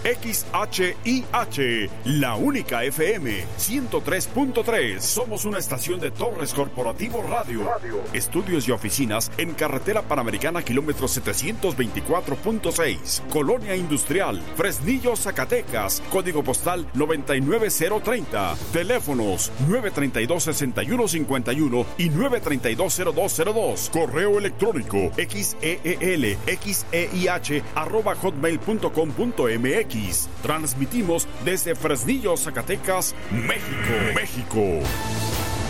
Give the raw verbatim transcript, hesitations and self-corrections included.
X H I H, la única F M ciento tres punto tres. Somos una estación de Torres Corporativo Radio. Estudios y oficinas en Carretera Panamericana, kilómetro setecientos veinticuatro punto seis. Colonia Industrial, Fresnillo, Zacatecas. Código postal noventa y nueve cero treinta. Teléfonos nueve treinta y dos, sesenta y uno cincuenta y uno y nueve treinta y dos, cero dos cero dos. Correo electrónico xeel, xeih, arroba hotmail punto com punto mx. Transmitimos desde Fresnillo, Zacatecas, México. México.